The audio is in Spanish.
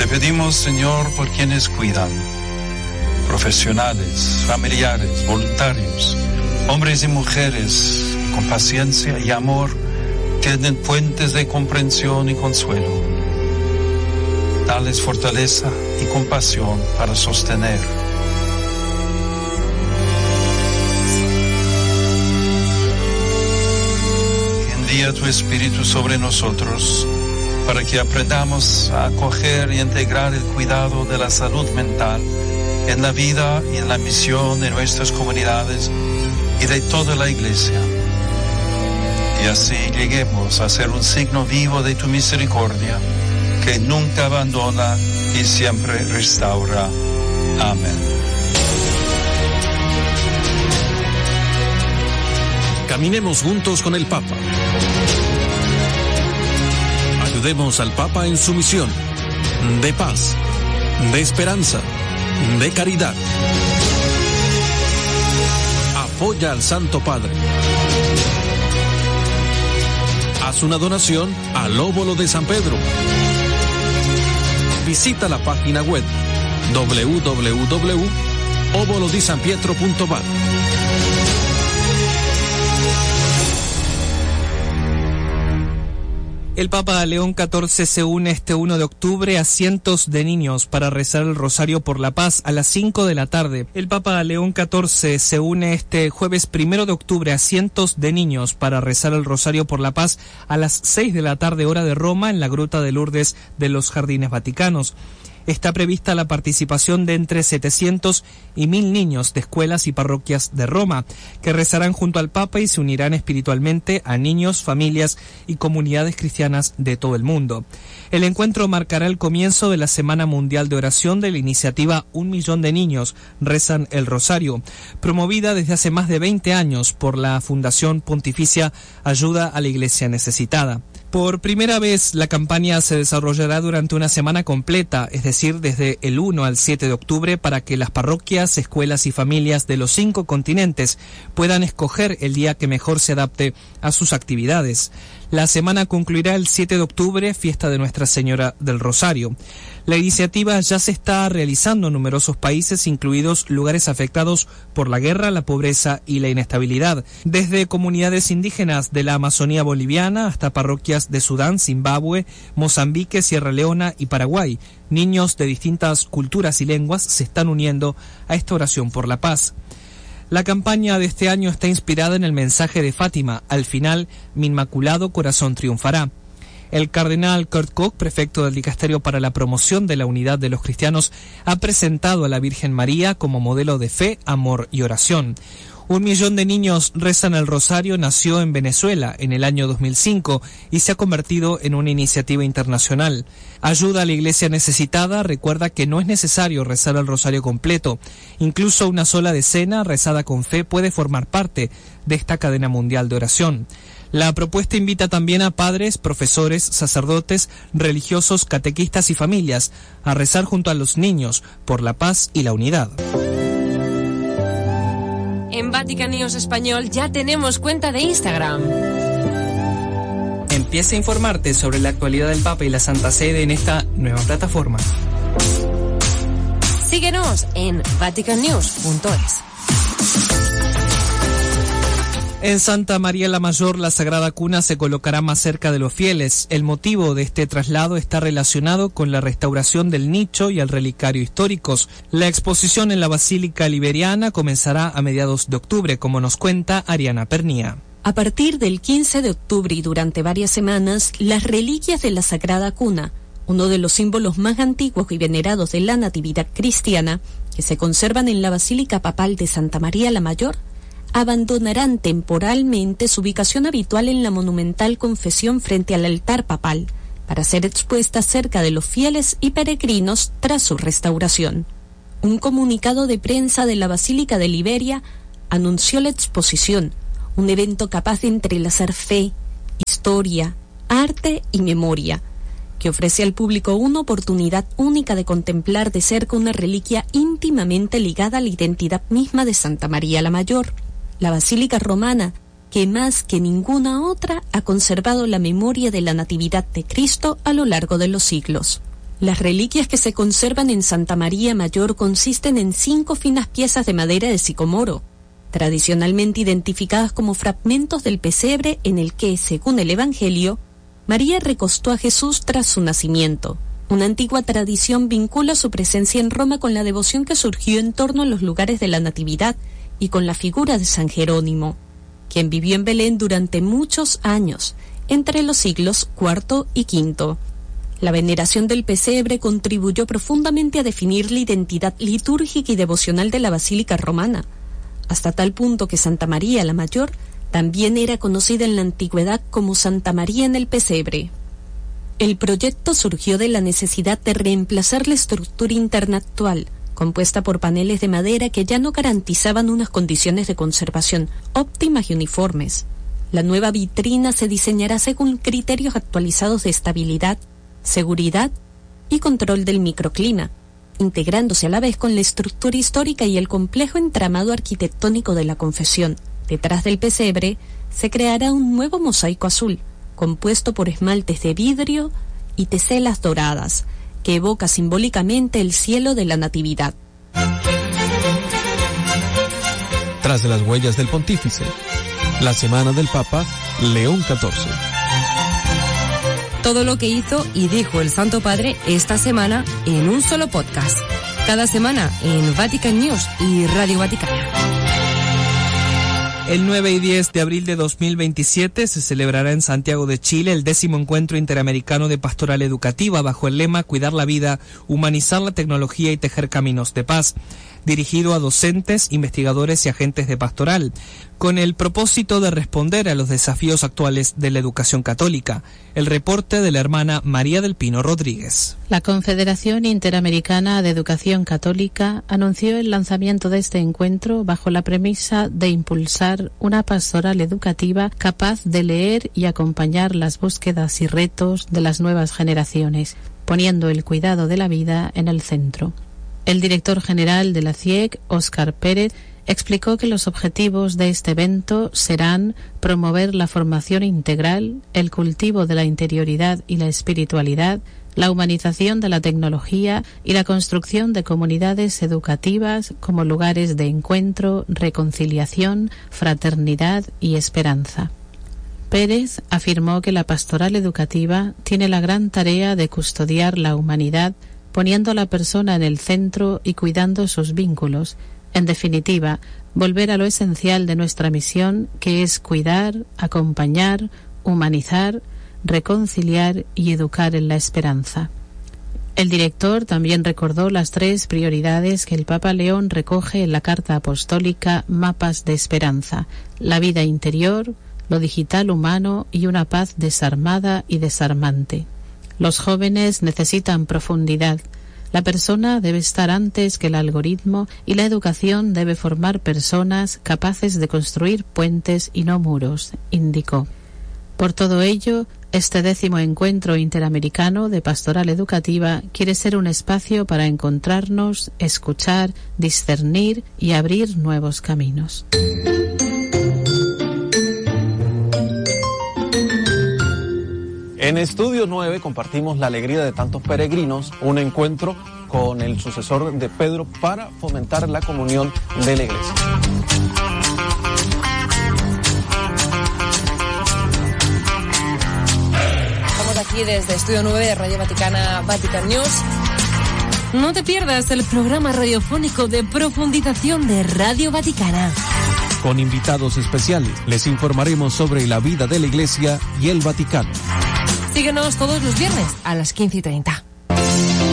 pedimos, Señor, por quienes cuidan, profesionales, familiares, voluntarios, hombres y mujeres con paciencia y amor, tienen puentes de comprensión y consuelo. Dales fortaleza y compasión para sostener. Envía tu Espíritu sobre nosotros para que aprendamos a acoger y integrar el cuidado de la salud mental en la vida y en la misión de nuestras comunidades y de toda la Iglesia. Y así lleguemos a ser un signo vivo de tu misericordia, que nunca abandona y siempre restaura. Amén. Caminemos juntos con el Papa. Ayudemos al Papa en su misión de paz, de esperanza, de caridad. Apoya al Santo Padre. Haz una donación al Óbolo de San Pedro. Visita la página web www.obolodisanpietro.vat. El Papa León XIV se une este 1 de octubre a cientos de niños para rezar el Rosario por la Paz a las 5 de la tarde. El Papa León XIV se une este jueves 1 de octubre a cientos de niños para rezar el Rosario por la Paz a las 6 de la tarde hora de Roma en la Gruta de Lourdes de los Jardines Vaticanos. Está prevista la participación de entre 700 y 1000 niños de escuelas y parroquias de Roma, que rezarán junto al Papa y se unirán espiritualmente a niños, familias y comunidades cristianas de todo el mundo. El encuentro marcará el comienzo de la Semana Mundial de Oración de la iniciativa 1 millón de niños rezan el Rosario, promovida desde hace más de 20 años por la Fundación Pontificia Ayuda a la Iglesia Necesitada. Por primera vez, la campaña se desarrollará durante una semana completa, es decir, desde el 1 al 7 de octubre, para que las parroquias, escuelas y familias de los 5 continentes puedan escoger el día que mejor se adapte a sus actividades. La semana concluirá el 7 de octubre, fiesta de Nuestra Señora del Rosario. La iniciativa ya se está realizando en numerosos países, incluidos lugares afectados por la guerra, la pobreza y la inestabilidad, desde comunidades indígenas de la Amazonía boliviana hasta parroquias de Sudán, Zimbabue, Mozambique, Sierra Leona y Paraguay. Niños de distintas culturas y lenguas se están uniendo a esta oración por la paz. La campaña de este año está inspirada en el mensaje de Fátima: al final, mi inmaculado corazón triunfará. El cardenal Kurt Koch, prefecto del Dicasterio para la Promoción de la Unidad de los Cristianos, ha presentado a la Virgen María como modelo de fe, amor y oración. 1 millón de niños rezan el Rosario nació en Venezuela en el año 2005 y se ha convertido en una iniciativa internacional. Ayuda a la Iglesia Necesitada recuerda que no es necesario rezar el Rosario completo. Incluso una sola decena rezada con fe puede formar parte de esta cadena mundial de oración. La propuesta invita también a padres, profesores, sacerdotes, religiosos, catequistas y familias a rezar junto a los niños por la paz y la unidad. En Vatican News Español ya tenemos cuenta de Instagram. Empieza a informarte sobre la actualidad del Papa y la Santa Sede en esta nueva plataforma. Síguenos en vaticannews.es. En Santa María la Mayor, la Sagrada Cuna se colocará más cerca de los fieles. El motivo de este traslado está relacionado con la restauración del nicho y el relicario históricos. La exposición en la Basílica Liberiana comenzará a mediados de octubre, como nos cuenta Ariana Pernía. A partir del 15 de octubre y durante varias semanas, las reliquias de la Sagrada Cuna, uno de los símbolos más antiguos y venerados de la Natividad cristiana, que se conservan en la Basílica Papal de Santa María la Mayor, abandonarán temporalmente su ubicación habitual en la monumental confesión frente al altar papal, para ser expuestas cerca de los fieles y peregrinos tras su restauración. Un comunicado de prensa de la Basílica de Liberia anunció la exposición, un evento capaz de entrelazar fe, historia, arte y memoria, que ofrece al público una oportunidad única de contemplar de cerca una reliquia íntimamente ligada a la identidad misma de Santa María la Mayor, la Basílica Romana, que más que ninguna otra ha conservado la memoria de la Natividad de Cristo a lo largo de los siglos. Las reliquias que se conservan en Santa María Mayor consisten en 5 finas piezas de madera de sicomoro, tradicionalmente identificadas como fragmentos del pesebre en el que, según el Evangelio, María recostó a Jesús tras su nacimiento. Una antigua tradición vincula su presencia en Roma con la devoción que surgió en torno a los lugares de la Natividad y con la figura de San Jerónimo, quien vivió en Belén durante muchos años, entre los siglos IV y V. La veneración del pesebre contribuyó profundamente a definir la identidad litúrgica y devocional de la Basílica Romana, hasta tal punto que Santa María la Mayor también era conocida en la antigüedad como Santa María en el Pesebre. El proyecto surgió de la necesidad de reemplazar la estructura interna actual, compuesta por paneles de madera que ya no garantizaban unas condiciones de conservación óptimas y uniformes. La nueva vitrina se diseñará según criterios actualizados de estabilidad, seguridad y control del microclima, integrándose a la vez con la estructura histórica y el complejo entramado arquitectónico de la confesión. Detrás del pesebre se creará un nuevo mosaico azul, compuesto por esmaltes de vidrio y teselas doradas, que evoca simbólicamente el cielo de la Natividad. Tras las huellas del Pontífice, la semana del Papa León XIV. Todo lo que hizo y dijo el Santo Padre esta semana en un solo podcast. Cada semana en Vatican News y Radio Vaticana. El 9 y 10 de abril de 2027 se celebrará en Santiago de Chile el 10º Encuentro Interamericano de Pastoral Educativa bajo el lema Cuidar la vida, humanizar la tecnología y tejer caminos de paz, dirigido a docentes, investigadores y agentes de pastoral, con el propósito de responder a los desafíos actuales de la educación católica. El reporte de la hermana María del Pino Rodríguez. La Confederación Interamericana de Educación Católica anunció el lanzamiento de este encuentro bajo la premisa de impulsar una pastoral educativa capaz de leer y acompañar las búsquedas y retos de las nuevas generaciones, poniendo el cuidado de la vida en el centro. El director general de la CIEC, Óscar Pérez, explicó que los objetivos de este evento serán promover la formación integral, el cultivo de la interioridad y la espiritualidad, la humanización de la tecnología y la construcción de comunidades educativas como lugares de encuentro, reconciliación, fraternidad y esperanza. Pérez afirmó que la pastoral educativa tiene la gran tarea de custodiar la humanidad, poniendo a la persona en el centro y cuidando sus vínculos. En definitiva, volver a lo esencial de nuestra misión, que es cuidar, acompañar, humanizar, reconciliar y educar en la esperanza. El director también recordó las 3 prioridades que el Papa León recoge en la Carta Apostólica Mapas de Esperanza: la vida interior, lo digital humano y una paz desarmada y desarmante. Los jóvenes necesitan profundidad. La persona debe estar antes que el algoritmo y la educación debe formar personas capaces de construir puentes y no muros, indicó. Por todo ello, este 10º Encuentro Interamericano de Pastoral Educativa quiere ser un espacio para encontrarnos, escuchar, discernir y abrir nuevos caminos. En Estudio 9 compartimos la alegría de tantos peregrinos, un encuentro con el sucesor de Pedro para fomentar la comunión de la Iglesia. Estamos aquí desde Estudio 9 de Radio Vaticana, Vatican News. No te pierdas el programa radiofónico de profundización de Radio Vaticana. Con invitados especiales les informaremos sobre la vida de la Iglesia y el Vaticano. Síguenos todos los viernes a las 15:30.